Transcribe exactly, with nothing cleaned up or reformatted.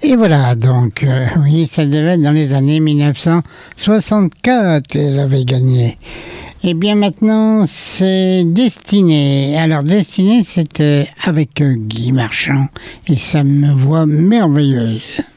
Et voilà, donc, euh, oui, ça devait être dans les années mille neuf cent soixante-quatre, elle avait gagné. Et bien maintenant, c'est Destinée. Alors, Destinée, c'était avec euh, Guy Marchand et sa voix merveilleuse.